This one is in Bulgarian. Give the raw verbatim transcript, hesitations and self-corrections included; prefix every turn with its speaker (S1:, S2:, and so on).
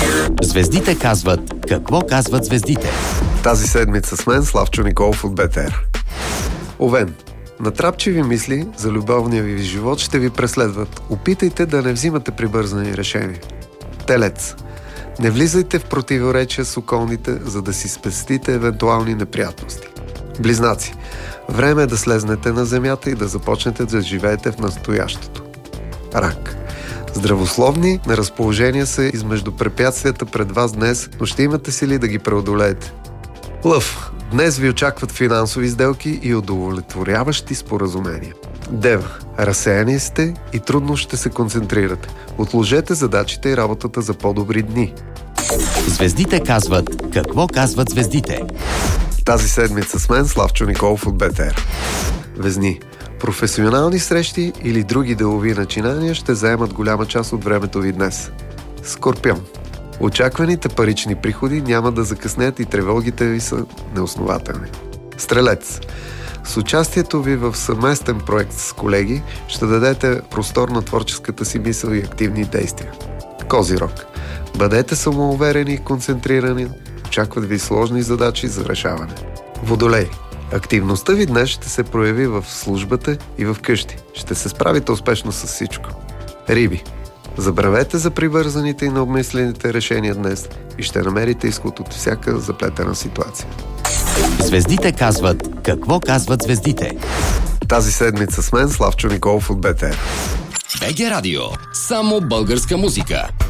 S1: Звездите казват какво казват звездите.
S2: Тази седмица с мен Славчо Николов от БТР. Овен. Натрапчиви мисли за любовния ви живот ще ви преследват. Опитайте да не взимате прибързани решения. Телец. Не влизайте в противоречия с околните, за да си спестите евентуални неприятности. Близнаци. Време е да слезнете на земята и да започнете да живеете в настоящето. Рак. Здравословни на разположение са измежду препятствията пред вас днес, но ще имате сили да ги преодолеете. Лъв. Днес ви очакват финансови сделки и удовлетворяващи споразумения. Дева. Разсеяни сте и трудно ще се концентрирате. Отложете задачите и работата за по-добри дни.
S1: Звездите казват какво казват звездите.
S2: Тази седмица с мен Славчо Николов от БТР. Везни. Професионални срещи или други делови начинания ще заемат голяма част от времето ви днес. Скорпион. Очакваните парични приходи няма да закъснеят и тревогите ви са неоснователни. Стрелец. С участието ви в съвместен проект с колеги ще дадете простор на творческата си мисъл и активни действия. Козирог. Бъдете самоуверени и концентрирани. Очакват ви сложни задачи за решаване. Водолей. Активността ви днес ще се прояви в службата и в къщи. Ще се справите успешно с всичко. Риби. Забравете за привързаните и необмислените решения днес и ще намерите изход от всяка заплетена ситуация.
S1: Звездите казват какво казват звездите.
S2: Тази седмица с мен Славчо Николов от БТР.
S1: БГ Радио. Само българска музика.